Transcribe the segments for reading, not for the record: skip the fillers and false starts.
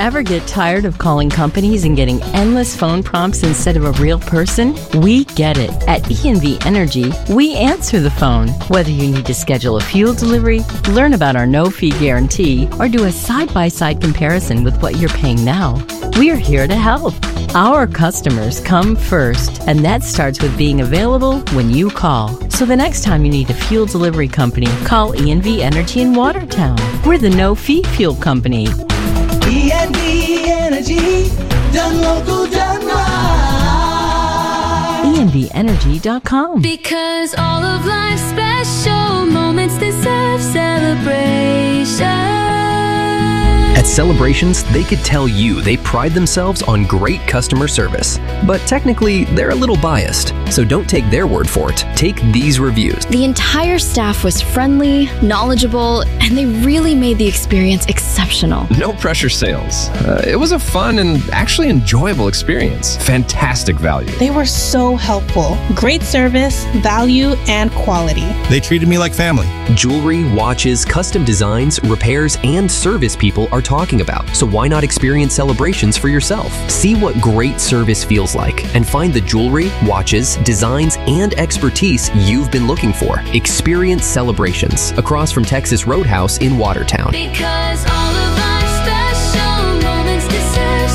Ever get tired of calling companies and getting endless phone prompts instead of a real person? We get it. At ENV Energy, we answer the phone. Whether you need to schedule a fuel delivery, learn about our no-fee guarantee, or do a side-by-side comparison with what you're paying now, we're here to help. Our customers come first, and that starts with being available when you call. So the next time you need a fuel delivery company, call ENV Energy in Watertown. We're the no-fee fuel company. ENV Energy, done local, done right. ENVEnergy.com. Because all of life's special moments deserve celebration. At Celebrations, they could tell you they pride themselves on great customer service. But technically, they're a little biased, so don't take their word for it. Take these reviews. The entire staff was friendly, knowledgeable, and they really made the experience exceptional. No pressure sales. It was a fun and actually enjoyable experience. Fantastic value. They were so helpful. Great service, value, and quality. They treated me like family. Jewelry, watches, custom designs, repairs, and service people are talking about. So why not experience Celebrations for yourself? See what great service feels like and find the jewelry, watches, designs, and expertise you've been looking for. Experience Celebrations across from Texas Roadhouse in Watertown. Because all of life's special moments deserve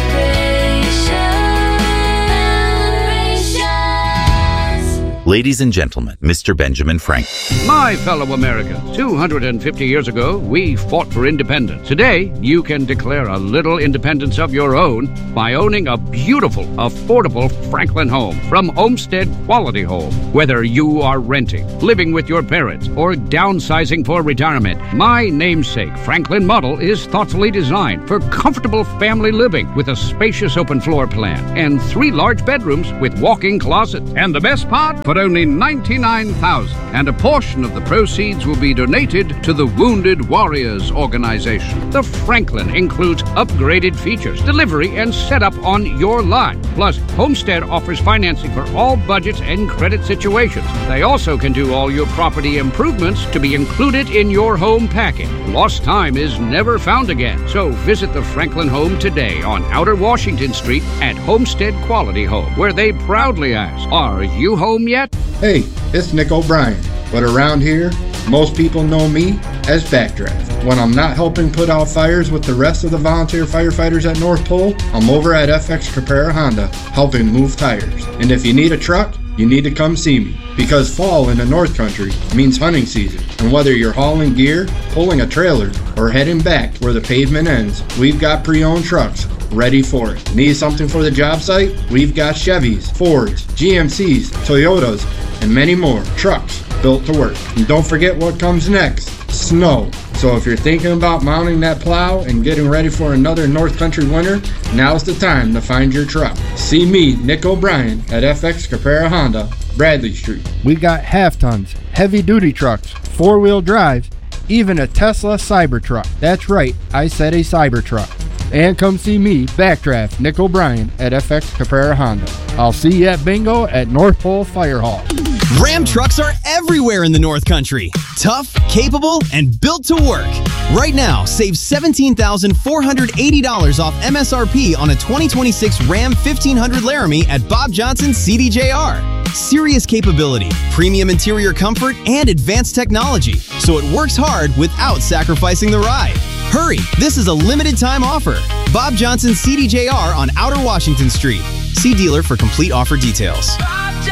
celebrations. Ladies and gentlemen, Mr. Benjamin Franklin. My fellow Americans, 250 years ago, we fought for independence. Today, you can declare a little independence of your own by owning a beautiful, affordable Franklin home from Homestead Quality Home. Whether you are renting, living with your parents, or downsizing for retirement, my namesake Franklin model is thoughtfully designed for comfortable family living with a spacious open floor plan and 3 large bedrooms with walk-in closets. And the best part, for only $99,000, and a portion of the proceeds will be donated to the Wounded Warriors organization. The Franklin includes upgraded features, delivery, and setup on your lot. Plus, Homestead offers financing for all budgets and credit situations. They also can do all your property improvements to be included in your home package. Lost time is never found again. So visit the Franklin home today on Outer Washington Street at Homestead Quality Home, where they proudly ask, "Are you home yet?" Hey, it's Nick O'Brien, but around here, most people know me as Backdraft. When I'm not helping put out fires with the rest of the volunteer firefighters at North Pole, I'm over at FX Caprera Honda, helping move tires. And if you need a truck, you need to come see me, because fall in the North Country means hunting season. And whether you're hauling gear, pulling a trailer, or heading back where the pavement ends, we've got pre-owned trucks ready for it. Need something for the job site? We've got Chevys, Fords, GMCs, Toyotas, and many more trucks built to work. And don't forget what comes next, snow. So if you're thinking about mounting that plow and getting ready for another North Country winter, now's the time to find your truck. See me, Nick O'Brien, at FX Caprera Honda, Bradley Street. We got half-tons, heavy-duty trucks, 4-wheel drives, even a Tesla Cybertruck. That's right, I said a Cybertruck. And come see me, Backdraft, Nick O'Brien, at FX Caprera Honda. I'll see you at bingo at North Pole Fire Hall. Ram trucks are everywhere in the North Country. Tough, capable, and built to work. Right now, save $17,480 off MSRP on a 2026 Ram 1500 Laramie at Bob Johnson CDJR. Serious capability, premium interior comfort, and advanced technology, so it works hard without sacrificing the ride. Hurry, this is a limited time offer. Bob Johnson CDJR on Outer Washington Street. See dealer for complete offer details.